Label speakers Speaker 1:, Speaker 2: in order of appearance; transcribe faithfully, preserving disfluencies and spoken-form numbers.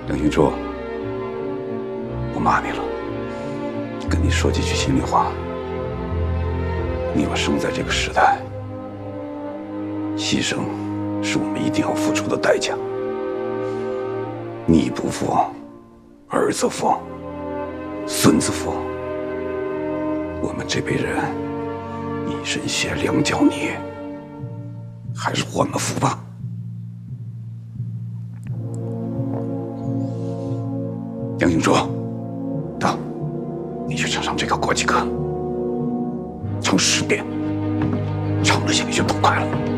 Speaker 1: 梁兴珠，我骂你了，跟你说几句心里话。你我生在这个时代，牺牲是我们一定要付出的代价。你不付，儿子付，孙子付。我们这辈人一身血，两脚泥，还是换个付吧。梁兴珠，等，你去唱唱这个国际歌，唱十遍，唱了心里就痛快了。